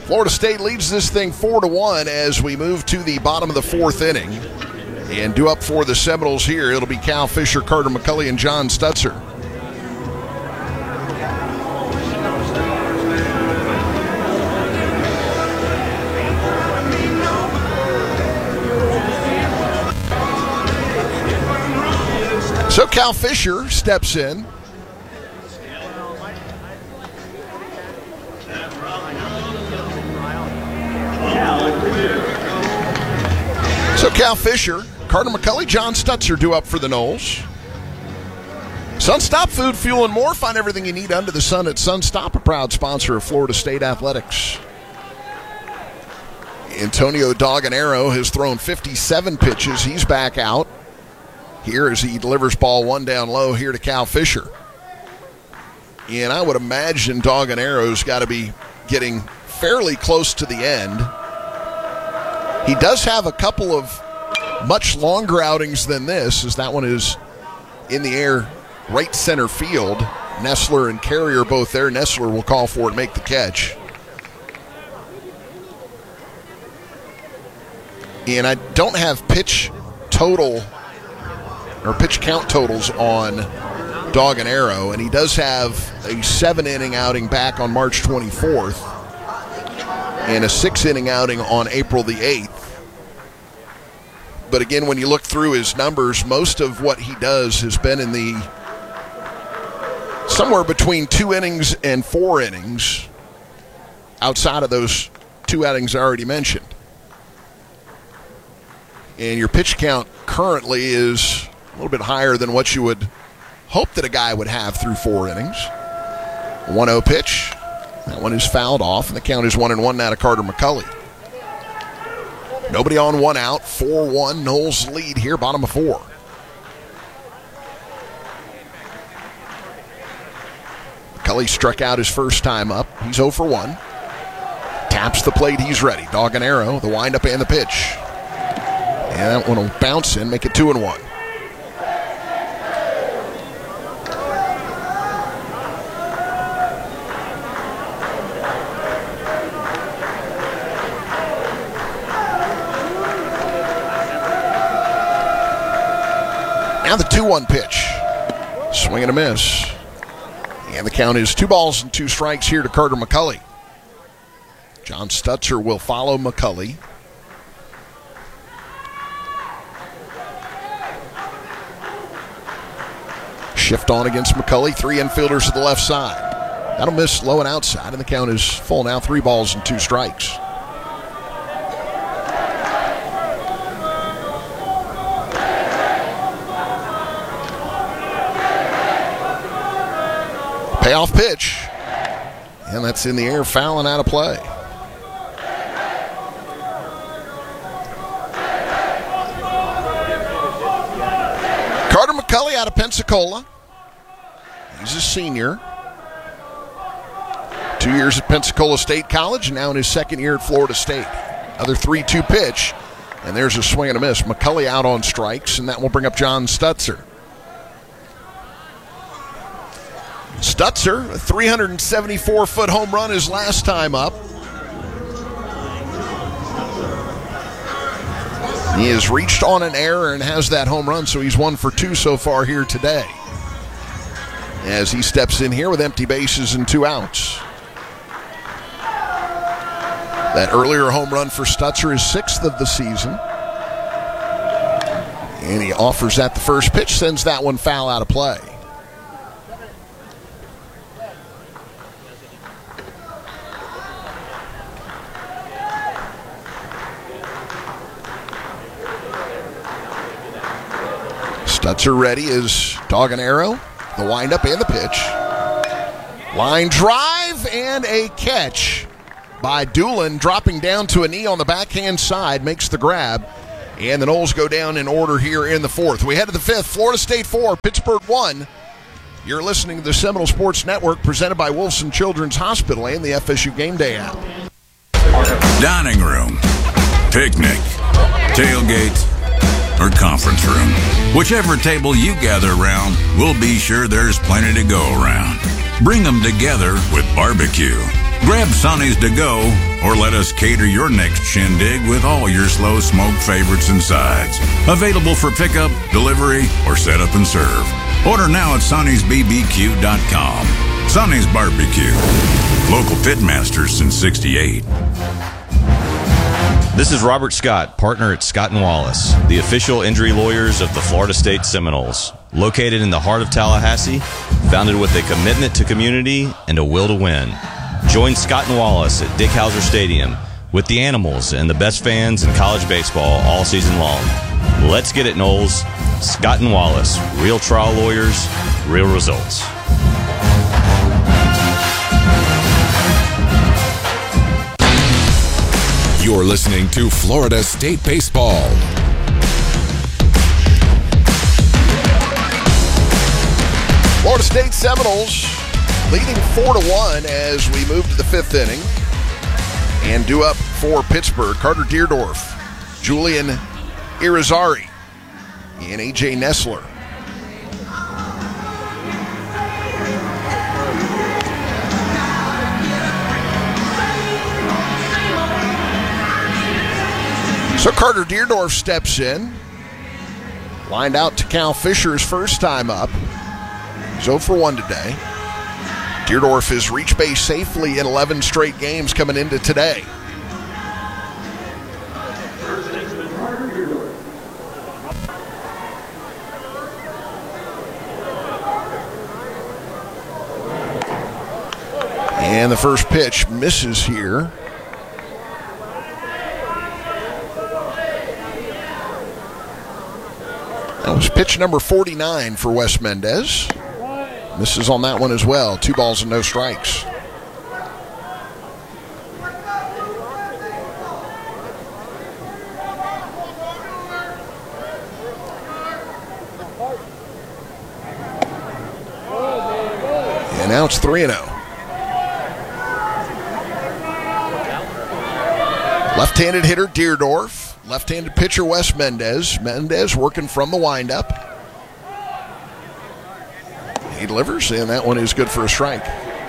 Florida State leads this thing 4-1 as we move to the bottom of the fourth inning. And due up for the Seminoles here, it'll be Cal Fisher, Carter McCulley, and John Stutzer. So Cal Fisher steps in. So Cal Fisher, Carter McCulley, John Stutzer due up for the Noles. Sunstop Food, Fuel, and More. Find everything you need under the sun at Sunstop, a proud sponsor of Florida State Athletics. Antonio Doganero has thrown 57 pitches. He's back out here as he delivers ball one down low here to Cal Fisher. And I would imagine Doganero's got to be getting fairly close to the end. He does have a couple of much longer outings than this, as that one is in the air right center field. Nessler and Carrier both there. Nessler will call for it and make the catch. And I don't have pitch total or pitch count totals on Doganero, and he does have a 7-inning outing back on March 24th and a 6-inning outing on April the 8th. But again, when you look through his numbers, most of what he does has been in the somewhere between 2 innings and 4 innings outside of those 2 outings I already mentioned. And your pitch count currently is a little bit higher than what you would hope that a guy would have through 4 innings. 1-0 pitch. That one is fouled off, and the count is 1-1 now to Carter McCulley. Nobody on, 1 out. 4-1, Noles lead here, bottom of 4. McCulley struck out his first time up. He's 0 for 1. Taps the plate, he's ready. Doganero, the windup and the pitch. And that one will bounce in, make it 2-1. Now the 2-1 pitch. Swing and a miss. And the count is 2 balls and 2 strikes here to Carter McCulley. John Stutzer will follow McCulley. Shift on against McCulley. 3 infielders to the left side. That'll miss low and outside, and the count is full now. 3 balls and 2 strikes. Payoff pitch. And that's in the air, foul and out of play. Carter McCulley out of Pensacola. He's a senior. 2 years at Pensacola State College, and now in his 2nd year at Florida State. Another 3-2 pitch, and there's a swing and a miss. McCulley out on strikes, and that will bring up John Stutzer. Stutzer, a 374-foot home run his last time up. He has reached on an error and has that home run, so he's 1 for 2 so far here today. As he steps in here with empty bases and 2 outs. That earlier home run for Stutzer is 6th of the season. And he offers that the first pitch, sends that one foul out of play. Stutzer ready is Doganero, the windup and the pitch. Line drive and a catch by Doolin, dropping down to a knee on the backhand side, makes the grab. And the Noles go down in order here in the 4th. We head to the 5th, Florida State 4, Pittsburgh 1. You're listening to the Seminole Sports Network, presented by Wilson Children's Hospital and the FSU Game Day app. Dining room, picnic, tailgate, or conference room. Whichever table you gather around, we'll be sure there's plenty to go around. Bring them together with barbecue. Grab Sonny's to go, or let us cater your next shindig with all your slow smoke favorites and sides. Available for pickup, delivery, or set up and serve. Order now at Sonny'sBBQ.com. Sonny's Barbecue. Local pitmasters since '68. This is Robert Scott, partner at Scott & Wallace, the official injury lawyers of the Florida State Seminoles. Located in the heart of Tallahassee, founded with a commitment to community and a will to win. Join Scott & Wallace at Dick Hauser Stadium with the Animals and the best fans in college baseball all season long. Let's get it, Noles. Scott & Wallace, real trial lawyers, real results. You're listening to Florida State Baseball. Florida State Seminoles leading 4-1 as we move to the fifth inning and due up for Pittsburgh. Carter Deerdorf, Julian Irizarry, and A.J. Nessler. So Carter Deerdorf steps in, lined out to Cal Fisher's first time up. He's 0 for 1 today. Deerdorf has reached base safely in 11 straight games coming into today. And the first pitch misses here. That was pitch number 49 for Wes Mendez. Misses on that one as well. 2 balls and no strikes. And now it's 3-0. Left-handed hitter Deerdorf. Left-handed pitcher Wes Mendez. Mendez working from the windup. He delivers, and that one is good for a strike.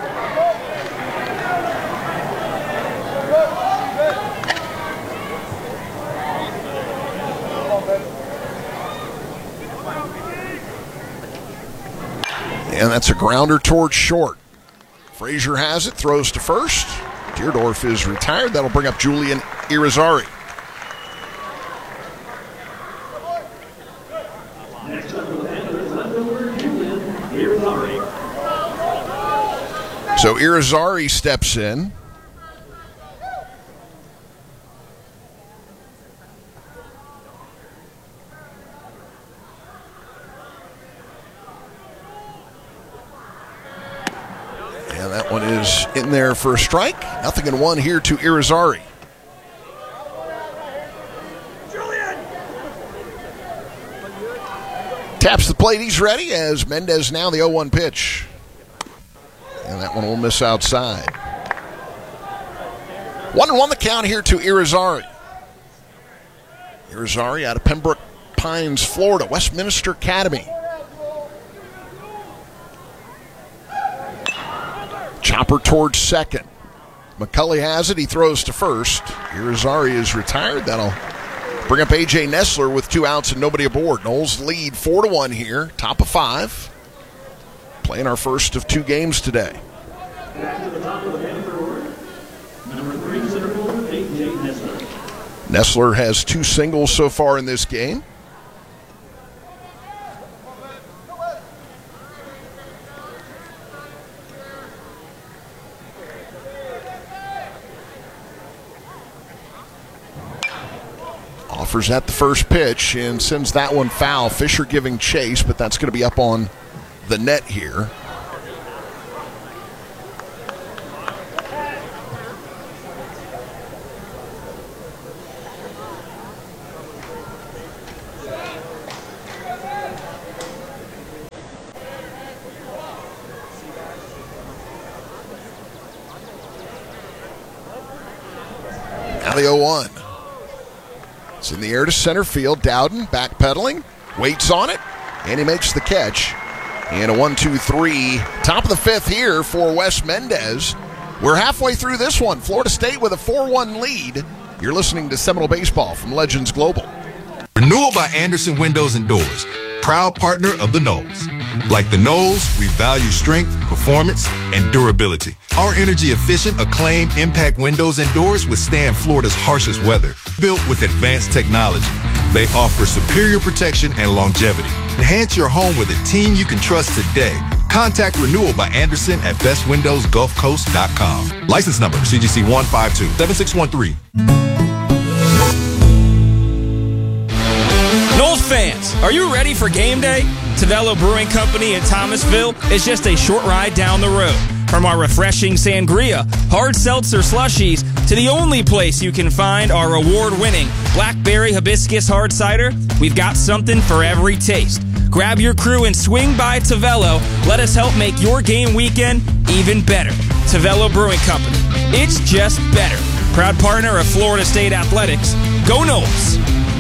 And that's a grounder towards short. Frazier has it, throws to first. Deerdorf is retired. That'll bring up Julian Irizarry. So Irizarry steps in. And that one is in there for a strike. 0-1 here to Irizarry. Taps the plate, he's ready as Mendez now the 0-1 pitch. And that one will miss outside. 1-1 the count here to Irizarry. Irizarry out of Pembroke Pines, Florida, Westminster Academy. Chopper towards second. McCulley has it. He throws to first. Irizarry is retired. That'll bring up A.J. Nessler with 2 outs and nobody aboard. Noles lead 4-1 here. Top of 5. Playing our first of 2 games today. Back to the top of the Panther order. Number 3, center fielder, A.J. Nessler. Nessler has 2 singles so far in this game. Offers at the first pitch and sends that one foul. Fisher giving chase, but that's going to be up on the net here. Now the 0-1. It's in the air to center field. Dowden backpedaling, waits on it, and he makes the catch. And a 1-2-3, top of the 5th here for Wes Mendez. We're halfway through this one. Florida State with a 4-1 lead. You're listening to Seminole Baseball from Legends Global. Renewal by Anderson Windows and Doors, proud partner of the Knolls. Like the Knolls, we value strength, performance, and durability. Our energy-efficient, acclaimed impact windows and doors withstand Florida's harshest weather. Built with advanced technology, they offer superior protection and longevity. Enhance your home with a team you can trust today. Contact Renewal by Anderson at bestwindowsgulfcoast.com. License number CGC 1527613. Knowles fans, are you ready for game day? Tavello Brewing Company in Thomasville is just a short ride down the road. From our refreshing sangria, hard seltzer slushies, to the only place you can find our award-winning Blackberry Hibiscus Hard Cider, we've got something for every taste. Grab your crew and swing by Tavello. Let us help make your game weekend even better. Tavello Brewing Company. It's just better. Proud partner of Florida State Athletics. Go Knowles!